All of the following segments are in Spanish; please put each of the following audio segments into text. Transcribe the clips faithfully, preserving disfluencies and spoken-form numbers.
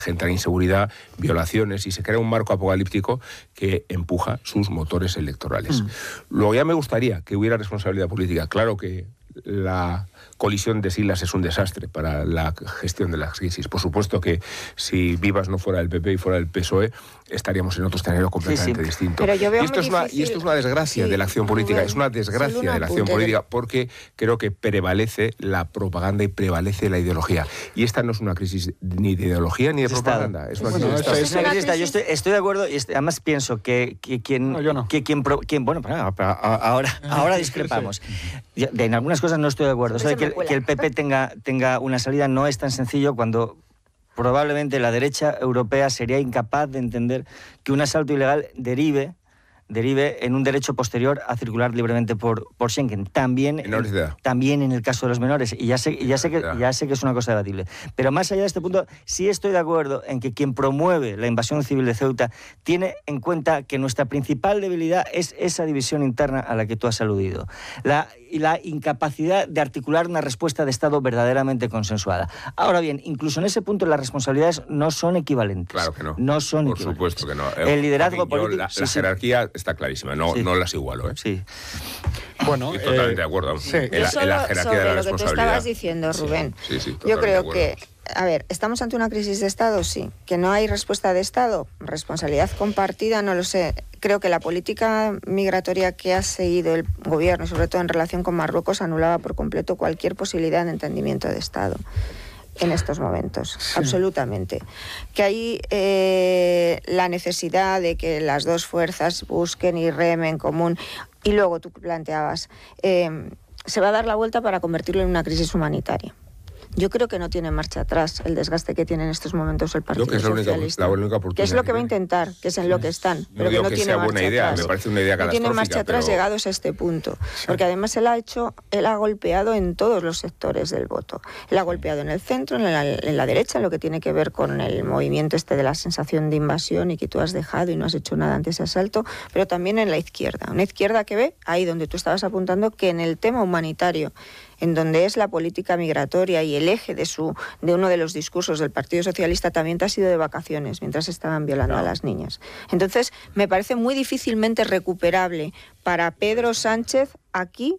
genera inseguridad, violaciones, y se crea un marco apocalíptico que empuja sus motores electorales. Mm. Luego ya me gustaría que hubiera responsabilidad política. Claro que la colisión de siglas es un desastre para la gestión de la crisis. Por supuesto que si Vivas no fuera del P P y fuera del P S O E, estaríamos en otro escenario completamente sí, sí. distinto. Pero yo veo y, esto es una, y esto es una desgracia sí, de la acción política, bueno, es una desgracia de la acción política, porque creo que prevalece la propaganda y prevalece la ideología. Y esta no es una crisis ni de ideología ni de es propaganda. Es una, bueno, crisis, es, es una crisis. Yo estoy, estoy de acuerdo y este, además pienso que, que quien... No, yo no. Que quien, quien bueno, ahora, ahora discrepamos. De, en algunas cosas no estoy de acuerdo. O sea, que, que el P P tenga, tenga una salida no es tan sencillo cuando probablemente la derecha europea sería incapaz de entender que un asalto ilegal derive, derive en un derecho posterior a circular libremente por, por Schengen. También en, también en el caso de los menores. Y ya sé, ya, sé que, ya sé que es una cosa debatible. Pero más allá de este punto, sí estoy de acuerdo en que quien promueve la invasión civil de Ceuta tiene en cuenta que nuestra principal debilidad es esa división interna a la que tú has aludido. La y la incapacidad de articular una respuesta de Estado verdaderamente consensuada. Ahora bien, incluso en ese punto las responsabilidades no son equivalentes. Claro que no. No son Por equivalentes. supuesto que no. El liderazgo Yo, político... La, sí, la sí. jerarquía está clarísima, no, sí. no las igualo. ¿eh? Sí. Bueno, Estoy totalmente eh, de acuerdo. Sí. En, la, en la jerarquía sobre de la lo que tú responsabilidad. estabas diciendo, Rubén. Sí, sí, sí, Yo creo que, a ver, ¿estamos ante una crisis de Estado? Sí. ¿Que no hay respuesta de Estado? Responsabilidad compartida, no lo sé. Creo que la política migratoria que ha seguido el gobierno, sobre todo en relación con Marruecos, anulaba por completo cualquier posibilidad de entendimiento de Estado en estos momentos, sí. absolutamente. Que hay eh, la necesidad de que las dos fuerzas busquen y remen en común. Y luego tú planteabas, eh, se va a dar la vuelta para convertirlo en una crisis humanitaria. Yo creo que no tiene marcha atrás el desgaste que tiene en estos momentos el Partido que es Socialista. La única, la única oportunidad que es lo que va a intentar, que es en lo que están, no pero digo que no que tiene sea marcha buena idea, atrás. Me parece una idea catastrófica. No tiene marcha atrás pero... llegados a este punto, porque además él ha hecho, él ha golpeado en todos los sectores del voto. Él ha golpeado en el centro, en la, en la derecha, en lo que tiene que ver con el movimiento este de la sensación de invasión y que tú has dejado y no has hecho nada ante ese asalto, pero también en la izquierda. Una izquierda que ve, ahí donde tú estabas apuntando, que en el tema humanitario, en donde es la política migratoria y el eje de su de uno de los discursos del Partido Socialista, también te has ido de vacaciones mientras estaban violando no. a las niñas. Entonces, me parece muy difícilmente recuperable para Pedro Sánchez aquí,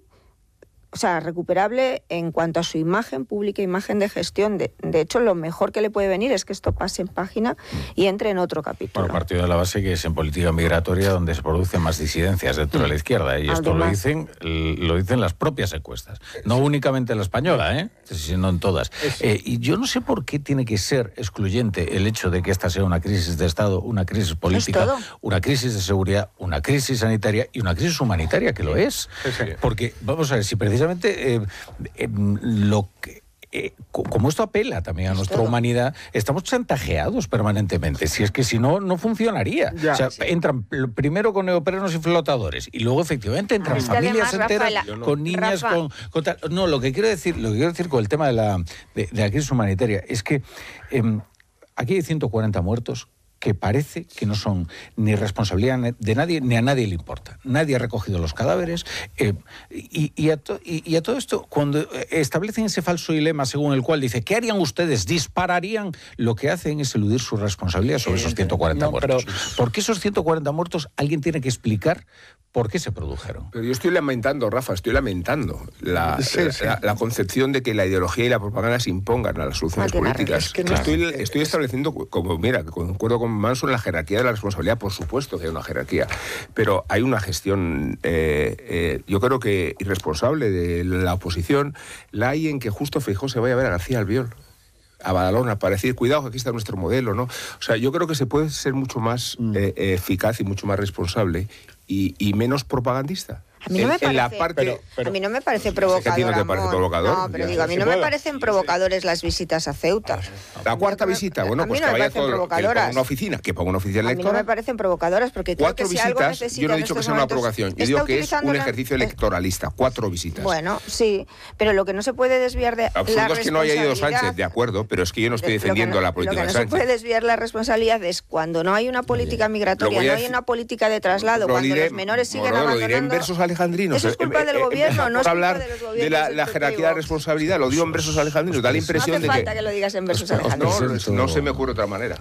o sea, recuperable en cuanto a su imagen pública, imagen de gestión. De, de hecho, lo mejor que le puede venir es que esto pase en página y entre en otro capítulo. Bueno, partido de la base que es en política migratoria donde se producen más disidencias dentro mm. de la izquierda. Y esto Además, lo dicen lo dicen las propias encuestas. No únicamente la española, ¿eh? sino en todas. Eh, y yo no sé por qué tiene que ser excluyente el hecho de que esta sea una crisis de Estado, una crisis política, una crisis de seguridad, una crisis sanitaria y una crisis humanitaria, que lo es. Sí, sí. Porque, vamos a ver, si precisamente Eh, eh, lo que Eh, como esto apela también a nuestra humanidad, estamos chantajeados permanentemente. Si es que si no, no funcionaría. Ya, o sea, sí. entran primero con neoprenos y flotadores y luego efectivamente entran es familias además, enteras Rafael, con no. niñas, con, con tal. No, lo que quiero decir, lo que quiero decir con el tema de la, de, de la crisis humanitaria es que eh, aquí hay ciento cuarenta muertos que parece que no son ni responsabilidad de nadie, ni a nadie le importa. Nadie ha recogido los cadáveres. Eh, y, y, a to, y, y a todo esto, cuando establecen ese falso dilema según el cual dice, ¿qué harían ustedes? Dispararían. Lo que hacen es eludir su responsabilidad sobre esos ciento cuarenta no, muertos. Pero... ¿Por qué esos ciento cuarenta muertos alguien tiene que explicar por qué se produjeron? Pero yo estoy lamentando, Rafa, estoy lamentando la, sí, sí. la, la concepción de que la ideología y la propaganda se impongan a las soluciones políticas. Es que no estoy, estoy estableciendo, como mira, concuerdo con Manso en la jerarquía de la responsabilidad, por supuesto que hay una jerarquía, pero hay una gestión, eh, eh, yo creo que irresponsable de la oposición, la hay en que justo Feijóo se vaya a ver a García Albiol, a Badalona, para decir, cuidado, que aquí está nuestro modelo, ¿no? O sea, yo creo que se puede ser mucho más mm. eh, eficaz y mucho más responsable y, y menos propagandista. A mí no me en, parece, en la parte, pero, pero, a mí no me parece provocador. ¿A ti no te parece provocador? No, pero digo, a mí no me parecen provocadores las visitas a Ceuta. La cuarta visita, bueno, pues que vaya con una oficina, que ponga una oficina electoral. A mí no me parecen provocadoras porque creo cuatro que si visitas, algo necesita yo no he dicho que sea una provocación, yo digo que es un ejercicio electoralista, cuatro visitas. Bueno, sí, pero lo que no se puede desviar de absurdo la es que no haya ido Sánchez, de acuerdo, pero es que yo no estoy defendiendo la política de Sánchez. Lo que no se puede desviar la responsabilidad es cuando no hay una política migratoria, no hay una política de traslado, cuando los menores siguen abandonando alejandrinos. Eso es culpa del gobierno, no es culpa hablar de los de gobiernos. la, la jerarquía de responsabilidad, lo digo en versos alejandrinos, da la impresión no hace de que... falta que lo digas en versos alejandrinos. No, no se me ocurre otra manera.